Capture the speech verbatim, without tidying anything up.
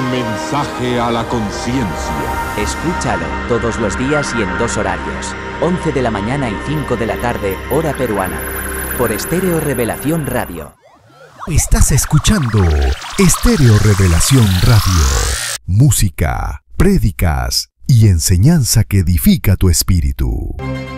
mensaje a la conciencia. Escúchalo todos los días y en dos horarios, once de la mañana y cinco de la tarde, hora peruana, por Estéreo Revelación Radio. Estás escuchando Estéreo Revelación Radio. Música, prédicas y enseñanza que edifica tu espíritu.